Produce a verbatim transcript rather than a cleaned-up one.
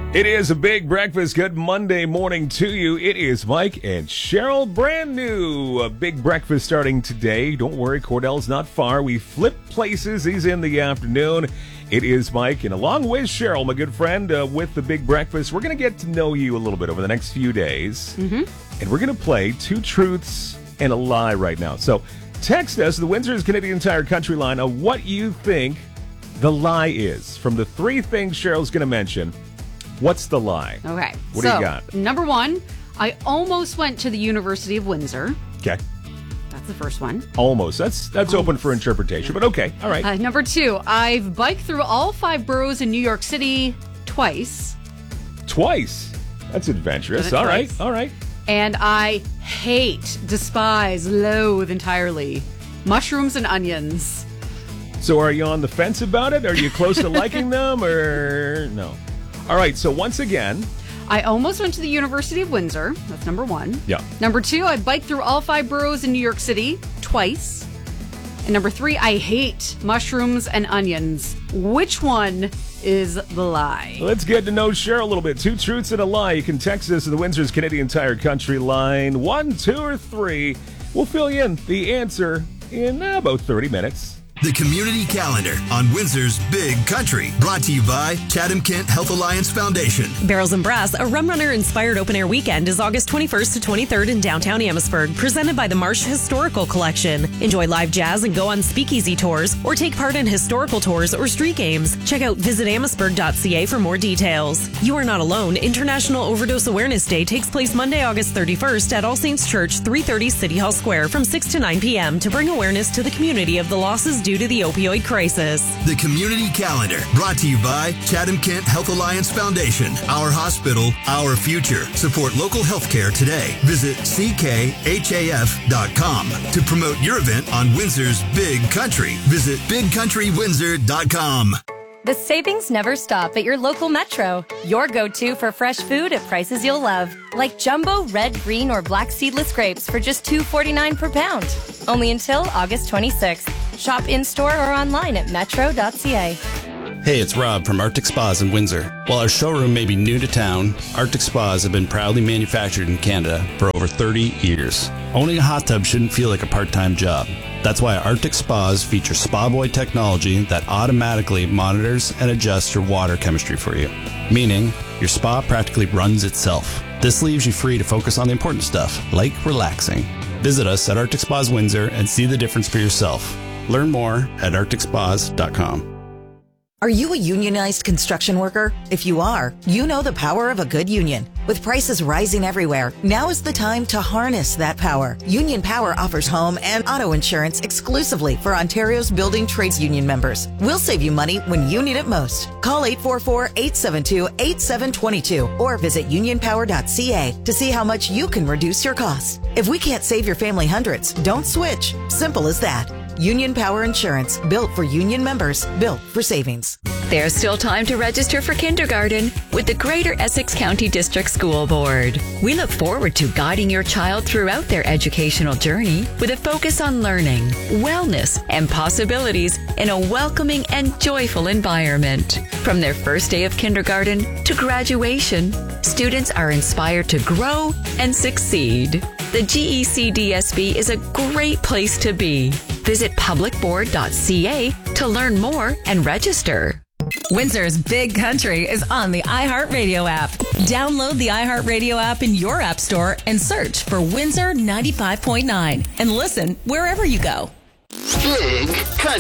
It is a big breakfast. Good Monday morning to you. It is Mike and Cheryl. Brand new a big breakfast starting today. Don't worry, Cordell's not far. We flip places. He's in the afternoon. It is Mike, and along with Cheryl, my good friend, uh, with the big breakfast, we're going to get to know you a little bit over the next few days. Mm-hmm. And we're going to play two truths and a lie right now. So text us, the Windsor's Canadian Tire Country line, of what you think the lie is. From the three things Cheryl's going to mention, what's the lie? Okay. What so, do you got? Number one, I almost went to the University of Windsor. Okay. That's the first one. Almost. That's that's Almost. open for interpretation, but okay. All right. Uh, number two, I've biked through all five boroughs in New York City twice. Twice. That's adventurous. Done it All right. twice. All right. And I hate, despise, loathe entirely mushrooms and onions. So are you on the fence about it? Are you close to liking them or no? All right. So once again, I almost went to the University of Windsor. That's number one. Yeah. Number two, I biked through all five boroughs in New York City twice. And number three, I hate mushrooms and onions. Which one is the lie? let's get to know Cheryl a little bit. Two truths and a lie. You can text us at the Windsor's Canadian Tire Country line. One, two, or three. We'll fill you in the answer in uh, about thirty minutes. The Community Calendar on Windsor's Big Country. Brought to you by Chatham Kent Health Alliance Foundation. Barrels and Brass, a Rum Runner inspired open air weekend, is August twenty-first to twenty-third in downtown Amherstburg, presented by the Marsh Historical Collection. Enjoy live jazz and go on speakeasy tours, or take part in historical tours or street games. Check out visit amherstburg dot c a for more details. You are not alone. International Overdose Awareness Day takes place Monday, August thirty-first at All Saints Church, three thirty City Hall Square from six to nine p.m. to bring awareness to the community of the losses due to the opioid crisis. The Community Calendar, brought to you by Chatham Kent Health Alliance Foundation. Our hospital, our future. Support local healthcare today. Visit c k h a f dot com to promote your event on Windsor's Big Country. Visit big country windsor dot com. The savings never stop at your local Metro. Your go-to for fresh food at prices you'll love. Like jumbo red, green, or black seedless grapes for just two forty-nine per pound. Only until August twenty-sixth. Shop in-store or online at metro dot c a. Hey, it's Rob from Arctic Spas in Windsor. While our showroom may be new to town, Arctic Spas have been proudly manufactured in Canada for over thirty years. Owning a hot tub shouldn't feel like a part-time job. That's why Arctic Spas feature Spa Boy technology that automatically monitors and adjusts your water chemistry for you, meaning your spa practically runs itself. This leaves you free to focus on the important stuff, like relaxing. Visit us at Arctic Spas Windsor and see the difference for yourself. Learn more at arctic spas dot com. Are you a unionized construction worker? If you are, you know the power of a good union. With prices rising everywhere, now is the time to harness that power. Union Power offers home and auto insurance exclusively for Ontario's building trades union members. We'll save you money when you need it most. Call eight four four, eight seven two, eight seven two two or visit union power dot c a to see how much you can reduce your costs. If we can't save your family hundreds, don't switch. Simple as that. Union Power Insurance, built for union members, built for savings. There's still time to register for kindergarten with the Greater Essex County District School Board. We look forward to guiding your child throughout their educational journey with a focus on learning, wellness, and possibilities in a welcoming and joyful environment. From their first day of kindergarten to graduation, students are inspired to grow and succeed. The G E C D S B is a great place to be. Visit public board dot c a to learn more and register. Windsor's Big Country is on the iHeartRadio app. Download the iHeartRadio app in your app store and search for Windsor ninety-five point nine and listen wherever you go. Big Country.